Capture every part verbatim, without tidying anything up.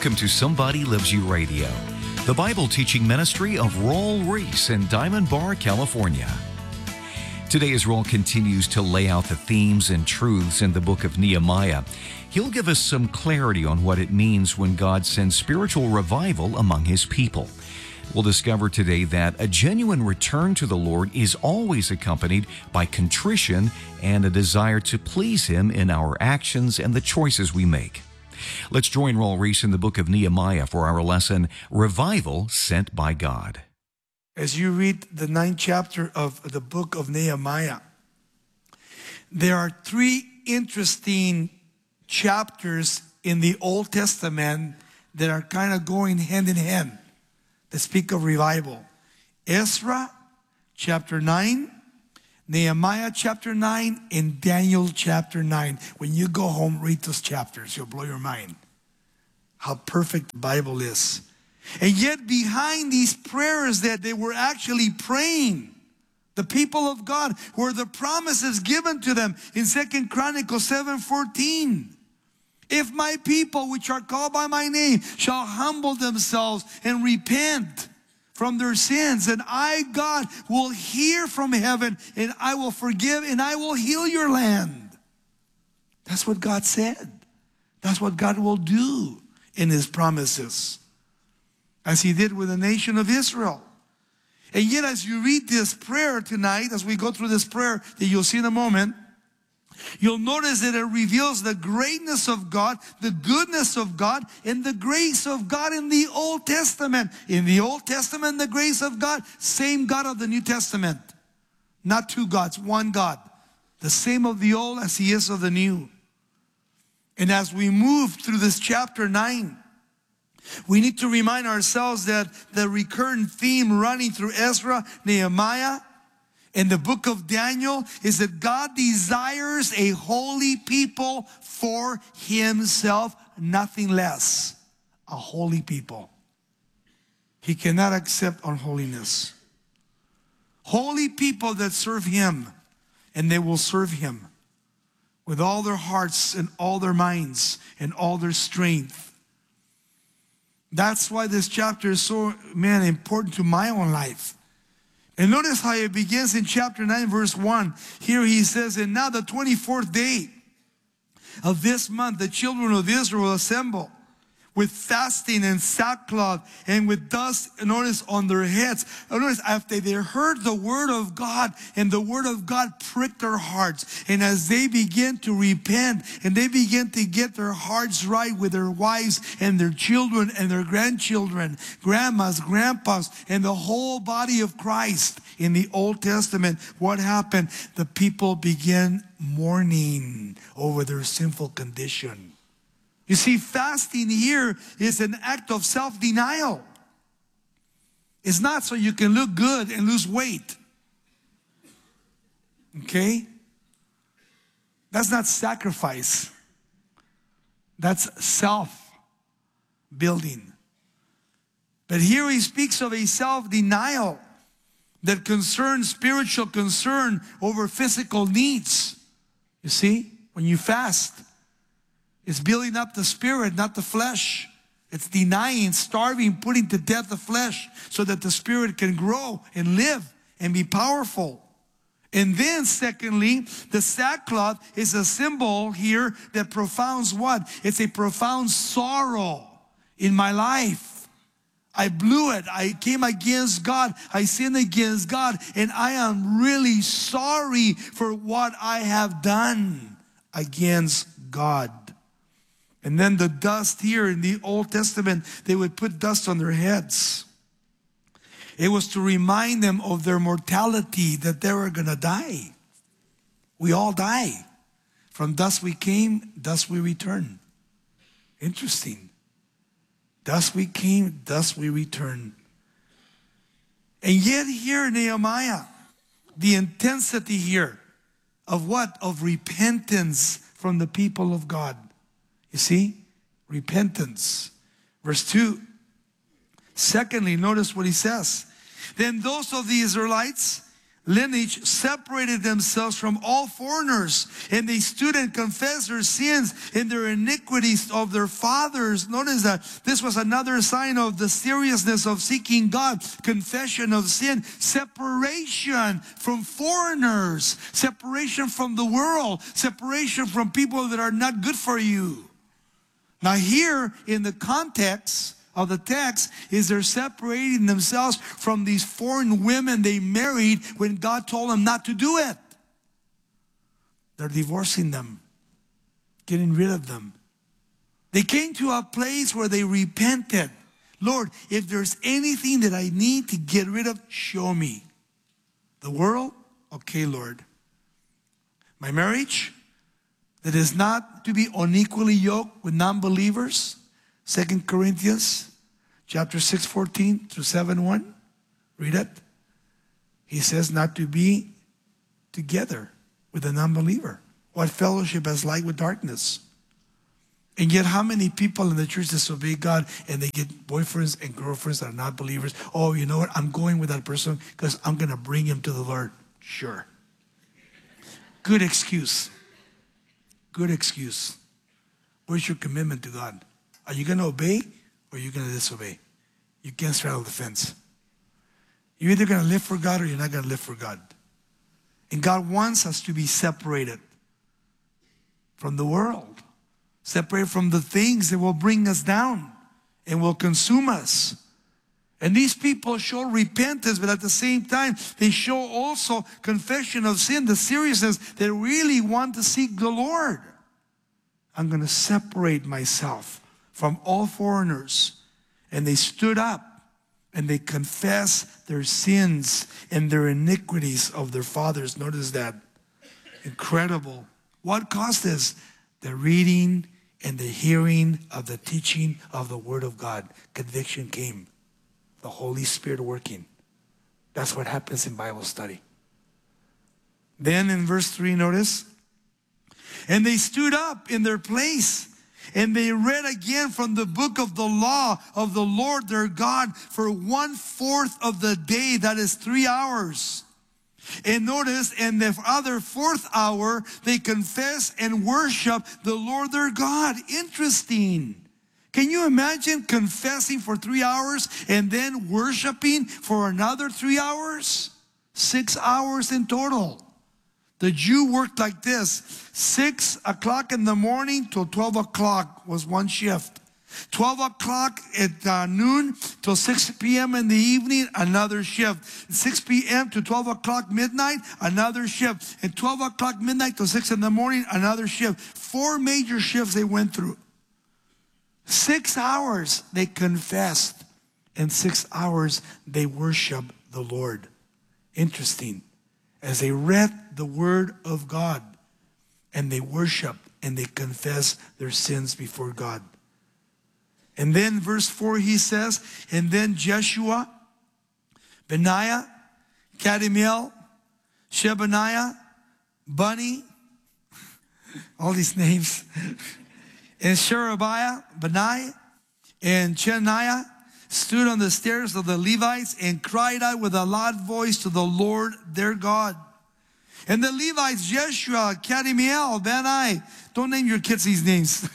Welcome to Somebody Loves You Radio, the Bible teaching ministry of Raul Ries in Diamond Bar, California. Today, as Raul continues to lay out the themes and truths in the book of Nehemiah, he'll give us some clarity on what it means when God sends spiritual revival among His people. We'll discover today that a genuine return to the Lord is always accompanied by contrition and a desire to please Him in our actions and the choices we make. Let's join Raul Ries in the book of Nehemiah for our lesson, Revival Sent by God. As you read the ninth chapter of the book of Nehemiah, there are three interesting chapters in the Old Testament that are kind of going hand in hand that speak of revival. Ezra chapter nine, Nehemiah chapter nine, and Daniel chapter nine. When you go home, read those chapters. You'll blow your mind how perfect the Bible is. And yet behind these prayers that they were actually praying, the people of God, were the promises given to them in Second Chronicles seven fourteen. If my people, which are called by my name, shall humble themselves and repent from their sins, and I, God, will hear from heaven, and I will forgive, and I will heal your land. That's what God said. That's what God will do in His promises, as He did with the nation of Israel. And yet, as you read this prayer tonight, as we go through this prayer that you'll see in a moment, you'll notice that it reveals the greatness of God, the goodness of God, and the grace of God in the Old Testament. In the Old Testament, the grace of God, same God of the New Testament. Not two gods, one God. The same of the old as He is of the new. And as we move through this chapter nine, we need to remind ourselves that the recurrent theme running through Ezra, Nehemiah, in the book of Daniel is that God desires a holy people for Himself, nothing less. A holy people. He cannot accept unholiness. Holy people that serve Him, and they will serve Him with all their hearts and all their minds and all their strength. That's why this chapter is so, man, important to my own life. And notice how it begins in chapter nine, verse one. Here he says, and now the twenty-fourth day of this month, the children of Israel assemble with fasting and sackcloth and with dust, notice, on their heads. And notice, after they heard the word of God, and the word of God pricked their hearts. And as they begin to repent, and they begin to get their hearts right with their wives and their children and their grandchildren, grandmas, grandpas, and the whole body of Christ in the Old Testament, what happened? The people began mourning over their sinful condition. You see, fasting here is an act of self-denial. It's not so you can look good and lose weight. Okay? That's not sacrifice. That's self-building. But here he speaks of a self-denial that concerns spiritual concern over physical needs. You see, when you fast, it's building up the spirit, not the flesh. It's denying, starving, putting to death the flesh so that the spirit can grow and live and be powerful. And then secondly, the sackcloth is a symbol here that profounds what? It's a profound sorrow in my life. I blew it. I came against God. I sinned against God. And I am really sorry for what I have done against God. And then the dust here in the Old Testament, they would put dust on their heads. It was to remind them of their mortality, that they were going to die. We all die. From dust we came, dust we return. Interesting. Dust we came, dust we return. And yet here in Nehemiah, the intensity here of what? Of repentance from the people of God. You see, repentance. Verse two. Secondly, notice what he says. Then those of the Israelites lineage separated themselves from all foreigners, and they stood and confessed their sins and their iniquities of their fathers. Notice that this was another sign of the seriousness of seeking God. Confession of sin, separation from foreigners, separation from the world, separation from people that are not good for you. Now here in the context of the text is they're separating themselves from these foreign women they married when God told them not to do it. They're divorcing them, getting rid of them. They came to a place where they repented. Lord, if there's anything that I need to get rid of, show me. The world? Okay, Lord. My marriage? That is not to be unequally yoked with non-believers? Second Corinthians chapter six, fourteen through seven, one. Read it. He says not to be together with a non-believer. What fellowship has light with darkness? And yet how many people in the church disobey God and they get boyfriends and girlfriends that are not believers? Oh, you know what? I'm going with that person because I'm going to bring him to the Lord. Sure. Good excuse. Good excuse. Where's your commitment to God? Are you going to obey or are you going to disobey? You can't straddle the fence. You're either going to live for God or you're not going to live for God. And God wants us to be separated from the world. Separated from the things that will bring us down and will consume us. And these people show repentance, but at the same time, they show also confession of sin, the seriousness. They really want to seek the Lord. I'm going to separate myself from all foreigners. And they stood up and they confessed their sins and their iniquities of their fathers. Notice that. Incredible. What caused this? The reading and the hearing of the teaching of the Word of God. Conviction came. The Holy Spirit working. That's what happens in Bible study. Then in verse three, notice. And they stood up in their place. And they read again from the book of the law of the Lord their God for one fourth of the day, that is three hours. And notice, in the other fourth hour, they confess and worship the Lord their God. Interesting. Can you imagine confessing for three hours and then worshiping for another three hours? Six hours in total. The Jew worked like this. Six o'clock in the morning till twelve o'clock was one shift. twelve o'clock at uh, noon till six p.m. in the evening, another shift. six p.m. to twelve o'clock midnight, another shift. And twelve o'clock midnight till six in the morning, another shift. Four major shifts they went through. Six hours they confessed. And six hours they worshiped the Lord. Interesting. As they read the Word of God and they worship and they confess their sins before God. And then verse four he says, and then Jeshua, Benaiah, Kadmiel, Shebaniah, Bunni, all these names, and Sherebiah, Benai, and Cheniah stood on the stairs of the Levites and cried out with a loud voice to the Lord their God. And the Levites, Jeshua, Kadmiel, Benai, don't name your kids these names.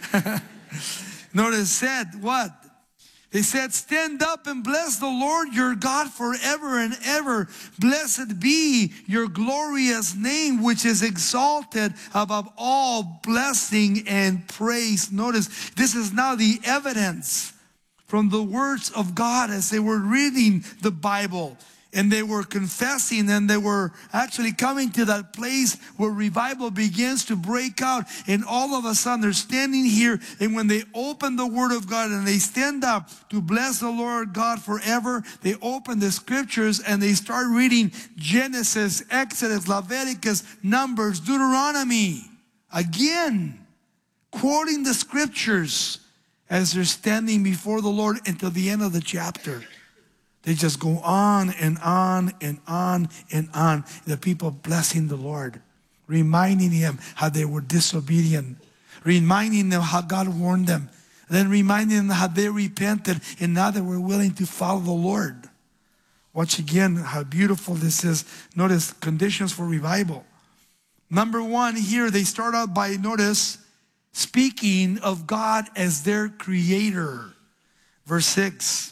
Notice said what? They said, stand up and bless the Lord your God forever and ever. Blessed be your glorious name, which is exalted above all blessing and praise. Notice, this is now the evidence from the words of God as they were reading the Bible. And they were confessing and they were actually coming to that place where revival begins to break out. And all of a sudden they're standing here, and when they open the Word of God and they stand up to bless the Lord God forever, they open the scriptures and they start reading Genesis, Exodus, Leviticus, Numbers, Deuteronomy. Again, quoting the scriptures as they're standing before the Lord until the end of the chapter. They just go on and on and on and on. The people blessing the Lord, reminding Him how they were disobedient, reminding them how God warned them, then reminding them how they repented and now they were willing to follow the Lord. Watch again how beautiful this is. Notice conditions for revival. Number one, here they start out by, notice, speaking of God as their creator. Verse six.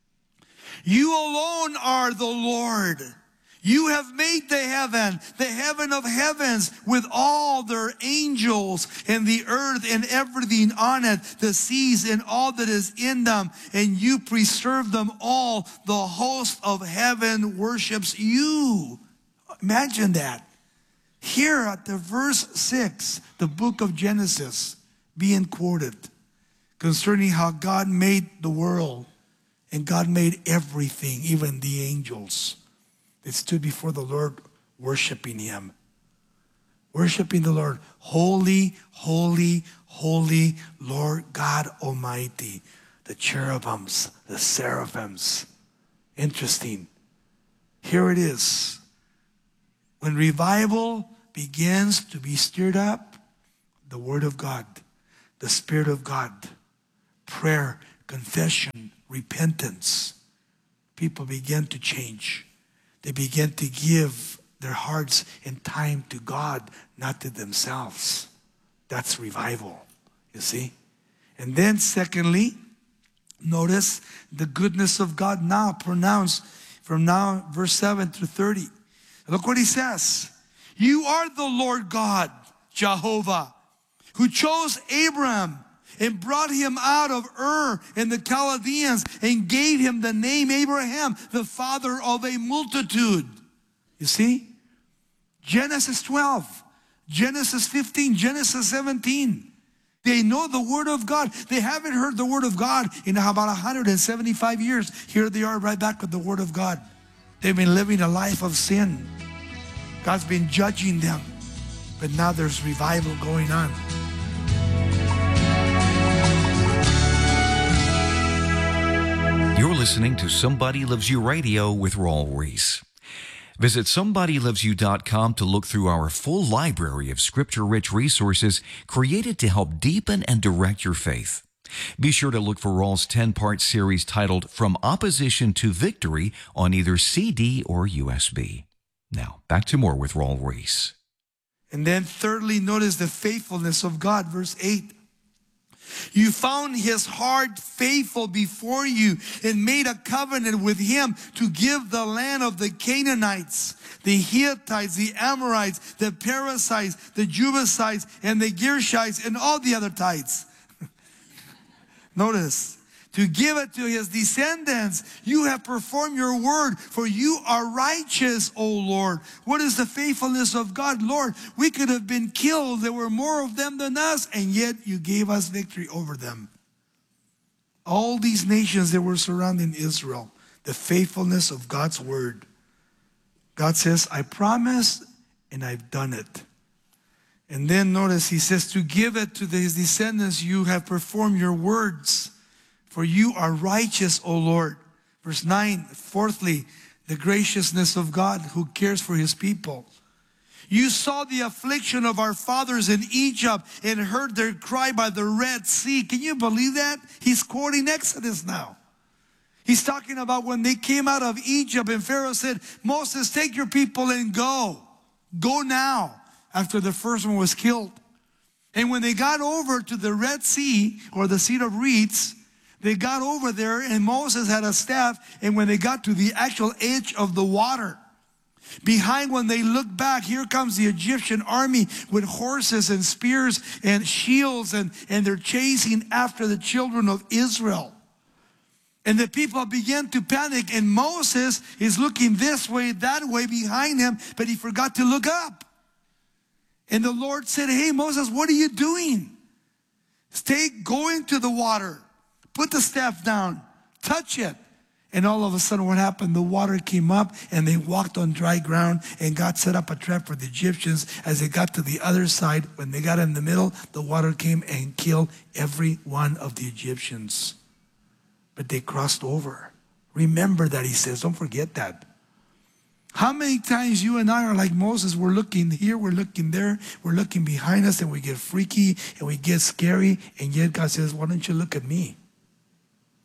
You alone are the Lord. You have made the heaven, the heaven of heavens, with all their angels, and the earth and everything on it, the seas and all that is in them, and you preserve them all. The host of heaven worships you. Imagine that. Here at the verse six, the book of Genesis being quoted concerning how God made the world, and God made everything, even the angels. They stood before the Lord worshiping him. Worshiping the Lord. Holy, holy, holy Lord God Almighty. The cherubims, the seraphims. Interesting. Here it is. When revival begins to be stirred up, the Word of God, the Spirit of God, prayer, confession, repentance, people begin to change. They begin to give their hearts and time to God, not to themselves. That's revival, you see. And then secondly, notice the goodness of God now pronounced from now, verse seven through thirty. Look what he says. You are the Lord God, Jehovah, who chose Abraham and brought him out of Ur and the Chaldeans and gave him the name Abraham, the father of a multitude. You see? Genesis twelve, Genesis fifteen, Genesis seventeen. They know the Word of God. They haven't heard the Word of God in about one hundred seventy-five years. Here they are right back with the Word of God. They've been living a life of sin. God's been judging them. But now there's revival going on. You're listening to Somebody Loves You Radio with Raul Ries. Visit somebody loves you dot com to look through our full library of scripture-rich resources created to help deepen and direct your faith. Be sure to look for Raul's ten-part series titled From Opposition to Victory on either C D or U S B. Now, back to more with Raul Ries. And then thirdly, notice the faithfulness of God, verse eight. You found his heart faithful before you and made a covenant with him to give the land of the Canaanites, the Hittites, the Amorites, the Perizzites, the Jebusites, and the Gershites, and all the other tites. Notice, to give it to his descendants. You have performed your word, for you are righteous, O Lord. What is the faithfulness of God? Lord, we could have been killed. There were more of them than us, and yet you gave us victory over them. All these nations that were surrounding Israel, the faithfulness of God's word. God says, I promised, and I've done it. And then notice he says, to give it to his descendants, you have performed your words. For you are righteous, O Lord. Verse nine, fourthly, the graciousness of God who cares for his people. You saw the affliction of our fathers in Egypt and heard their cry by the Red Sea. Can you believe that? He's quoting Exodus now. He's talking about when they came out of Egypt and Pharaoh said, Moses, take your people and go. Go now, after the first one was killed. And when they got over to the Red Sea, or the Sea of Reeds, they got over there and Moses had a staff, and when they got to the actual edge of the water, behind when they looked back, here comes the Egyptian army with horses and spears and shields, and, and they're chasing after the children of Israel. And the people began to panic, and Moses is looking this way, that way behind him, but he forgot to look up. And the Lord said, hey Moses, what are you doing? Stay going to the water. Put the staff down, touch it. And all of a sudden what happened? The water came up and they walked on dry ground, and God set up a trap for the Egyptians. As they got to the other side, when they got in the middle, the water came and killed every one of the Egyptians. But they crossed over. Remember that, he says. Don't forget that. How many times you and I are like Moses? We're looking here, we're looking there, we're looking behind us, and we get freaky and we get scary. And yet God says, why don't you look at me?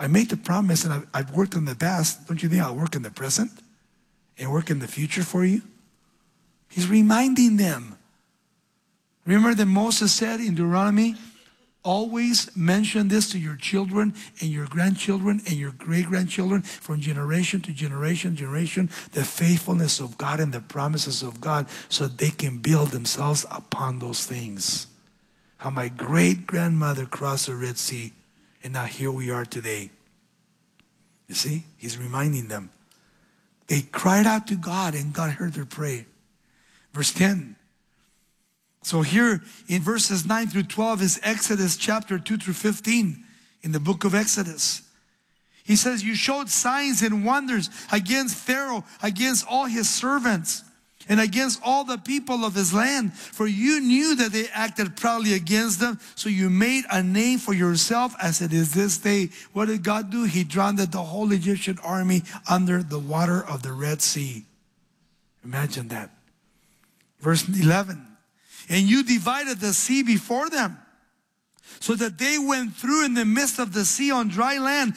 I made the promise and I've, I've worked in the past. Don't you think I'll work in the present and work in the future for you? He's reminding them. Remember that Moses said in Deuteronomy, always mention this to your children and your grandchildren and your great-grandchildren from generation to generation, generation, the faithfulness of God and the promises of God so they can build themselves upon those things. How my great-grandmother crossed the Red Sea and now here we are today. You see, he's reminding them. They cried out to God and God heard their prayer. Verse ten. So here in verses nine through twelve is Exodus chapter two through fifteen in the book of Exodus. He says, you showed signs and wonders against Pharaoh, against all his servants, and against all the people of his land. For you knew that they acted proudly against them, so you made a name for yourself as it is this day. What did God do? He drowned the whole Egyptian army under the water of the Red Sea. Imagine that. Verse eleven. And you divided the sea before them, so that they went through in the midst of the sea on dry land,